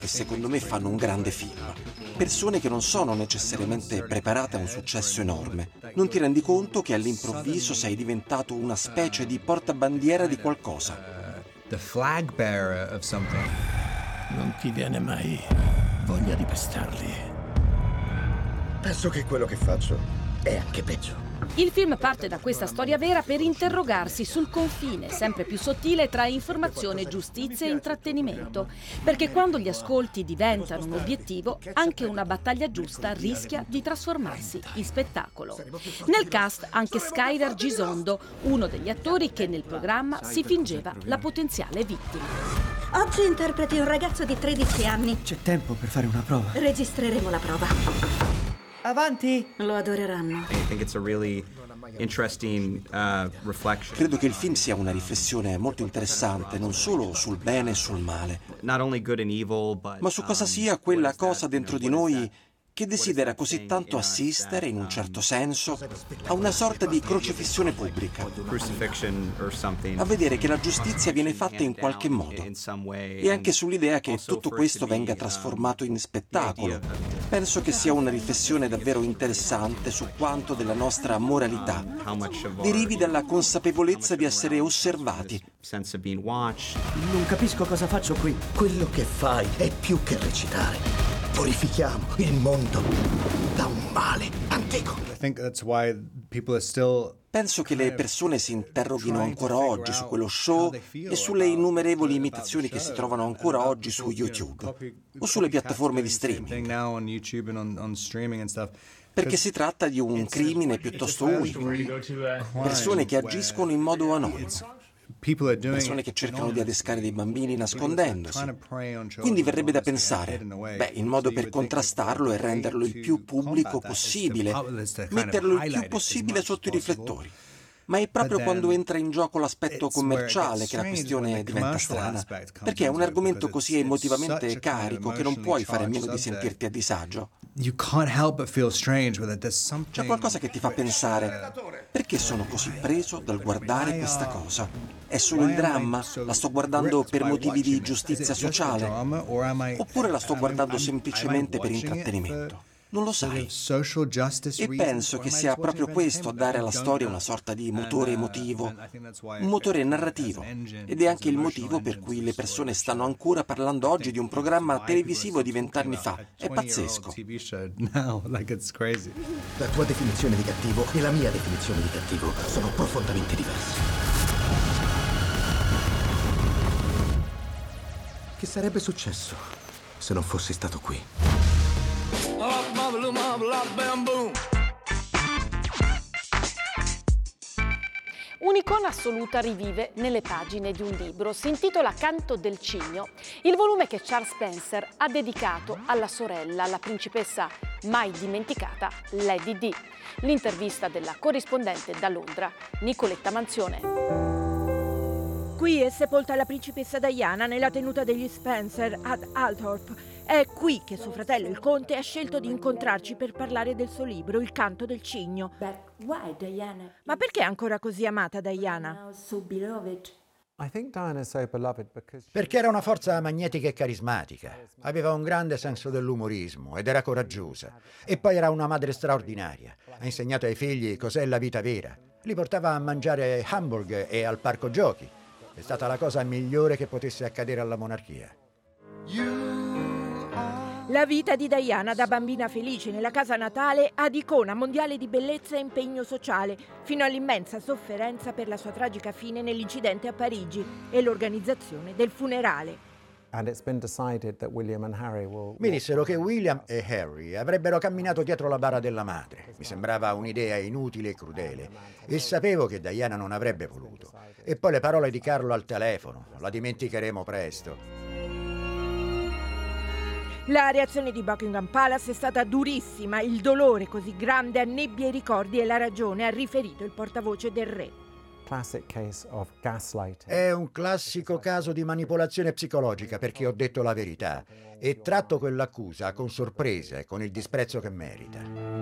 che secondo me fanno un grande film. Persone che non sono necessariamente preparate a un successo enorme. Non ti rendi conto che all'improvviso sei diventato una specie di portabandiera di qualcosa. The flag bearer of something. Non ti viene mai voglia di pestarli. Penso che quello che faccio è anche peggio. Il film parte da questa storia vera per interrogarsi sul confine sempre più sottile tra informazione, giustizia e intrattenimento. Perché quando gli ascolti diventano un obiettivo, anche una battaglia giusta rischia di trasformarsi in spettacolo. Nel cast anche Skyler Gisondo, uno degli attori che nel programma si fingeva la potenziale vittima. Oggi interpreti un ragazzo di 13 anni. C'è tempo per fare una prova. Registreremo la prova. Avanti! Lo adoreranno. I think it's a really interesting reflection. Credo che il film sia una riflessione molto interessante, non solo sul bene e sul male, Not only good and evil, but ma su cosa sia quella cosa dentro di noi che desidera così tanto assistere, in un certo senso, a una sorta di crocifissione pubblica, crucifixion or something. a vedere che la giustizia viene fatta in qualche modo, e anche sull'idea che tutto questo venga trasformato in spettacolo. Penso che sia una riflessione davvero interessante su quanto della nostra moralità derivi dalla consapevolezza di essere osservati. Sense of being watched. Non capisco cosa faccio qui. Quello che fai è più che recitare. Purifichiamo il mondo da un male antico. I think that's why people are still Penso che le persone si interroghino ancora oggi su quello show e sulle innumerevoli imitazioni che si trovano ancora oggi su YouTube o sulle piattaforme di streaming, now on YouTube and on streaming and stuff. perché si tratta di un crimine piuttosto unico. Persone che agiscono in modo anonimo, persone che cercano di adescare dei bambini nascondendosi. Quindi verrebbe da pensare, il modo per contrastarlo è renderlo il più pubblico possibile, metterlo il più possibile sotto i riflettori. Ma è proprio quando entra in gioco l'aspetto commerciale che la questione diventa strana, perché è un argomento così emotivamente carico che non puoi fare a meno di sentirti a disagio. C'è qualcosa che ti fa pensare, perché sono così preso dal guardare questa cosa? È solo il dramma? La sto guardando per motivi di giustizia sociale? Oppure la sto guardando semplicemente per intrattenimento? Non lo sai. E penso che sia proprio questo a dare alla storia una sorta di motore emotivo, un motore narrativo, ed è anche il motivo per cui le persone stanno ancora parlando oggi di un programma televisivo di 20 anni fa. È pazzesco. La tua definizione di cattivo e la mia definizione di cattivo sono profondamente diverse. Che sarebbe successo se non fossi stato qui? Un'icona assoluta rivive nelle pagine di un libro. Si intitola Canto del Cigno, il volume che Charles Spencer ha dedicato alla sorella, la principessa mai dimenticata, Lady Di. L'intervista della corrispondente da Londra, Nicoletta Manzione. Qui è sepolta la principessa Diana nella tenuta degli Spencer ad Althorp. È qui che suo fratello, il conte, ha scelto di incontrarci per parlare del suo libro, Il canto del cigno. Ma perché è ancora così amata Diana? Perché era una forza magnetica e carismatica, aveva un grande senso dell'umorismo ed era coraggiosa. E poi era una madre straordinaria, ha insegnato ai figli cos'è la vita vera, li portava a mangiare hamburger e al parco giochi. È stata la cosa migliore che potesse accadere alla monarchia. La vita di Diana da bambina felice nella casa natale ad icona mondiale di bellezza e impegno sociale, fino all'immensa sofferenza per la sua tragica fine nell'incidente a Parigi e l'organizzazione del funerale. Mi dissero che William e Harry avrebbero camminato dietro la bara della madre. Mi sembrava un'idea inutile e crudele e sapevo che Diana non avrebbe voluto. E poi le parole di Carlo al telefono, la dimenticheremo presto. La reazione di Buckingham Palace è stata durissima, il dolore così grande annebbia i ricordi e la ragione, ha riferito il portavoce del re. È un classico caso di manipolazione psicologica perché ho detto la verità e tratto quell'accusa con sorpresa e con il disprezzo che merita.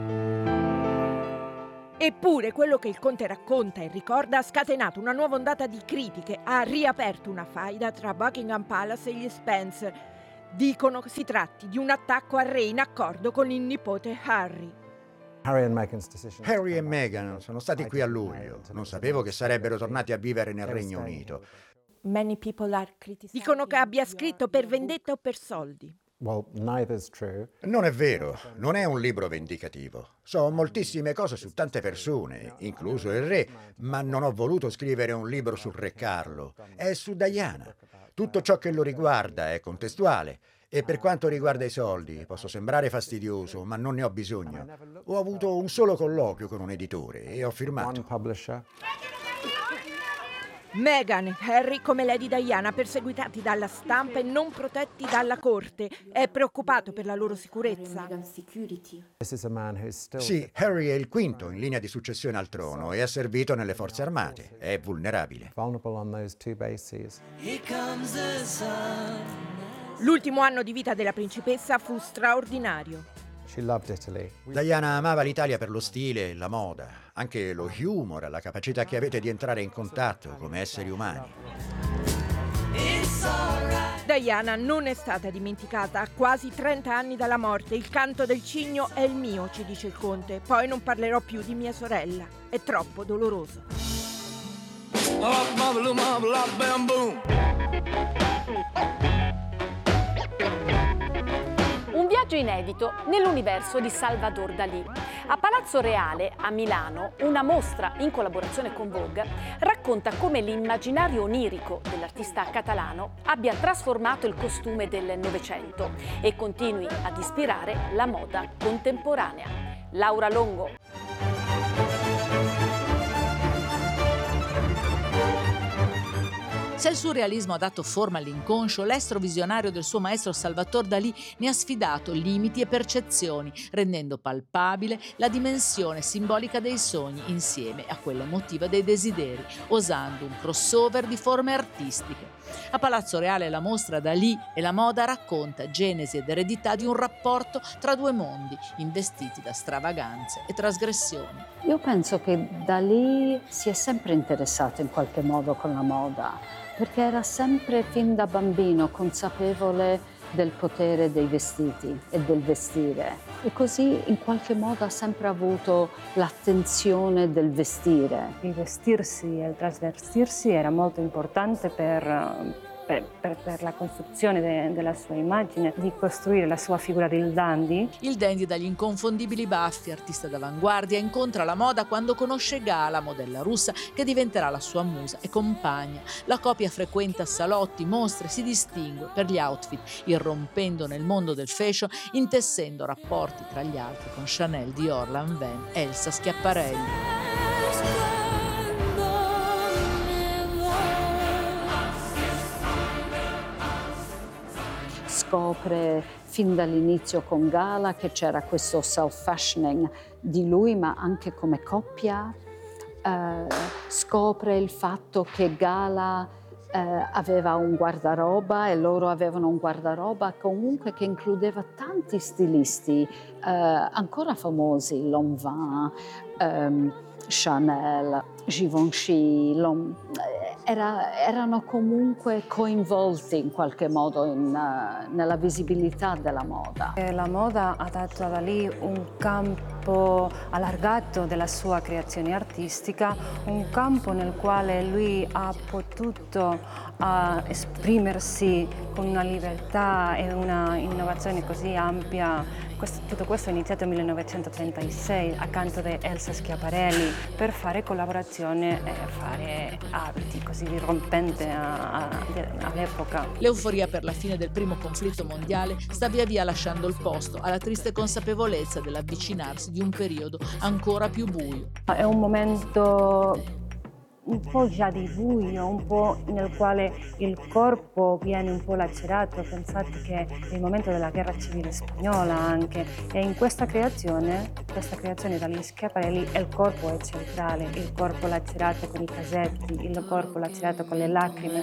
Eppure quello che il conte racconta e ricorda ha scatenato una nuova ondata di critiche, ha riaperto una faida tra Buckingham Palace e gli Spencer. Dicono che si tratti di un attacco al re in accordo con il nipote Harry. Harry e Meghan sono stati qui a luglio. Non sapevo che sarebbero tornati a vivere nel Regno Unito. Dicono che abbia scritto per vendetta o per soldi. Non è vero, non è un libro vendicativo. So moltissime cose su tante persone, incluso il re, ma non ho voluto scrivere un libro sul re Carlo. È su Diana. Tutto ciò che lo riguarda è contestuale. E per quanto riguarda i soldi, posso sembrare fastidioso, ma non ne ho bisogno. Ho avuto un solo colloquio con un editore e ho firmato. Meghan e Harry, come Lady Diana, perseguitati dalla stampa e non protetti dalla corte. È preoccupato per la loro sicurezza. Sì, Harry è il quinto in linea di successione al trono e ha servito nelle forze armate. È vulnerabile. L'ultimo anno di vita della principessa fu straordinario. Diana amava l'Italia per lo stile e la moda, anche lo humor e la capacità che avete di entrare in contatto come esseri umani. Diana non è stata dimenticata. A quasi 30 anni dalla morte, il canto del cigno è il mio, ci dice il conte. Poi non parlerò più di mia sorella. È troppo doloroso. Un viaggio inedito nell'universo di Salvador Dalì. A Palazzo Reale, a Milano, una mostra in collaborazione con Vogue racconta come l'immaginario onirico dell'artista catalano abbia trasformato il costume del Novecento e continui ad ispirare la moda contemporanea. Laura Longo. Se il surrealismo ha dato forma all'inconscio, l'estro visionario del suo maestro Salvador Dalì ne ha sfidato limiti e percezioni, rendendo palpabile la dimensione simbolica dei sogni insieme a quella emotiva dei desideri, osando un crossover di forme artistiche. A Palazzo Reale la mostra Dalì e la moda racconta genesi ed eredità di un rapporto tra due mondi, investiti da stravaganze e trasgressioni. Io penso che Dalì si è sempre interessato in qualche modo con la moda, perché era sempre fin da bambino consapevole del potere dei vestiti e del vestire. E così in qualche modo ha sempre avuto l'attenzione del vestire. Il vestirsi e il trasvestirsi era molto importante per la costruzione della sua immagine, di costruire la sua figura del dandy. Il dandy dagli inconfondibili baffi, artista d'avanguardia, incontra la moda quando conosce Gala, modella russa, che diventerà la sua musa e compagna. La coppia frequenta salotti, mostre, si distingue per gli outfit, irrompendo nel mondo del fashion, intessendo rapporti tra gli altri con Chanel, Dior, Lanvin, Elsa Schiaparelli. Scopre fin dall'inizio con Gala che c'era questo self-fashioning di lui, ma anche come coppia. Scopre il fatto che Gala aveva un guardaroba e loro avevano un guardaroba comunque che includeva tanti stilisti ancora famosi, Lanvin, Chanel, Givenchy, erano comunque coinvolti in qualche modo nella visibilità della moda. La moda ha dato a Dalì un campo allargato della sua creazione artistica, un campo nel quale lui ha potuto esprimersi con una libertà e una innovazione così ampia. Tutto questo è iniziato nel 1936 accanto di Elsa Schiaparelli per fare collaborazione e fare abiti così dirompente all'epoca. L'euforia per la fine del primo conflitto mondiale sta via via lasciando il posto alla triste consapevolezza dell'avvicinarsi di un periodo ancora più buio. È un momento un po' già di buio, un po' nel quale il corpo viene un po' lacerato. Pensate che è il momento della guerra civile spagnola anche, e in questa creazione dagli Schiaparelli il corpo è centrale, il corpo lacerato con i casetti, il corpo lacerato con le lacrime.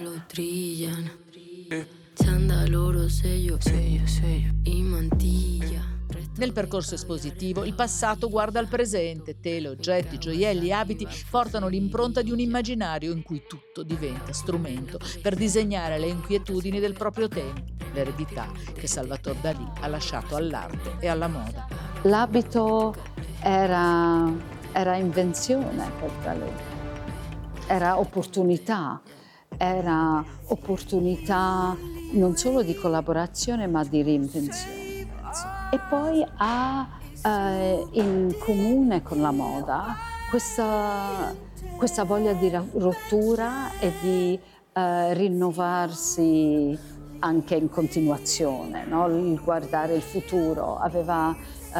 Nel percorso espositivo il passato guarda al presente, tele, oggetti, gioielli, abiti portano l'impronta di un immaginario in cui tutto diventa strumento per disegnare le inquietudini del proprio tempo. l'eredità che Salvador Dalì ha lasciato all'arte e alla moda. L'abito era invenzione per Dalì, era opportunità non solo di collaborazione ma di reinvenzione. E poi ha in comune con la moda questa voglia di rottura e di rinnovarsi anche in continuazione, no? Il guardare il futuro. Aveva